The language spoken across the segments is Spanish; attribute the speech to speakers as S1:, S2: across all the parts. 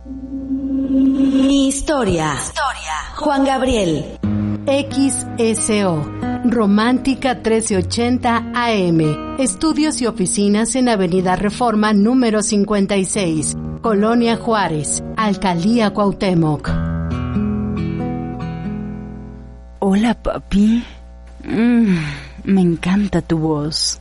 S1: Mi historia. Juan Gabriel.
S2: XSO, Romántica 1380 AM. Estudios y oficinas en Avenida Reforma número 56, Colonia Juárez, Alcaldía Cuauhtémoc.
S3: Hola, papi. Me encanta tu voz.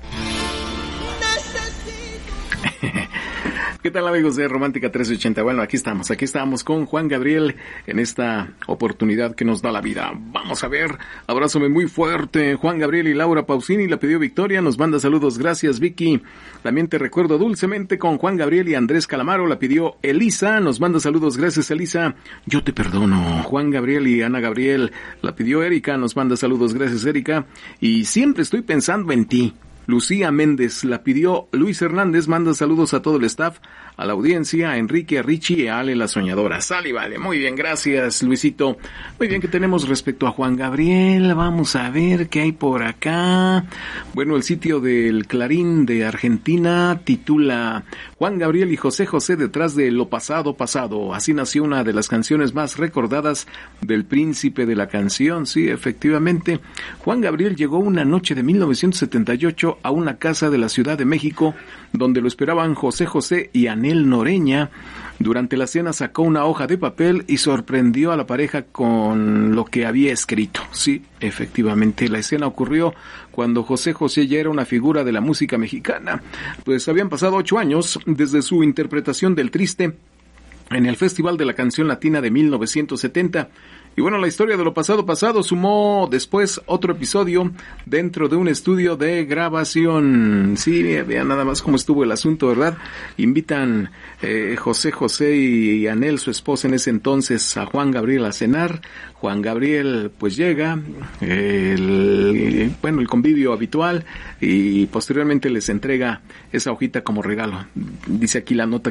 S4: ¿Qué tal, amigos de Romántica 1380? Bueno, aquí estamos con Juan Gabriel en esta oportunidad que nos da la vida. Vamos a ver, abrázame muy fuerte. Juan Gabriel y Laura Pausini, la pidió Victoria, nos manda saludos, gracias Vicky. También te recuerdo dulcemente con Juan Gabriel y Andrés Calamaro, la pidió Elisa, nos manda saludos, gracias Elisa. Yo te perdono. Juan Gabriel y Ana Gabriel, la pidió Erika, nos manda saludos, gracias Erika. Y siempre estoy pensando en ti. Lucía Méndez, la pidió Luis Hernández, manda saludos a todo el staff, a la audiencia, a Enrique, a Richie y a Ale la soñadora. Sale, vale, muy bien, gracias Luisito. Muy bien, ¿qué tenemos respecto a Juan Gabriel? Vamos a ver qué hay por acá. Bueno, el sitio del Clarín de Argentina titula Juan Gabriel y José José detrás de Lo Pasado Pasado. Así nació una de las canciones más recordadas del príncipe de la canción. Sí, efectivamente, Juan Gabriel llegó una noche de 1978 a una casa de la Ciudad de México, donde lo esperaban José José y Anel Noreña. Durante la cena sacó una hoja de papel y sorprendió a la pareja con lo que había escrito. Sí, efectivamente, la escena ocurrió cuando José José ya era una figura de la música mexicana. Pues habían pasado 8 años desde su interpretación del Triste en el Festival de la Canción Latina de 1970. Y bueno, la historia de Lo Pasado Pasado sumó después otro episodio dentro de un estudio de grabación. Sí, vean nada más cómo estuvo el asunto, ¿verdad? Invitan José José y Anel, su esposa en ese entonces, a Juan Gabriel a cenar. Juan Gabriel pues llega, el convivio habitual, y posteriormente les entrega esa hojita como regalo. Dice aquí la nota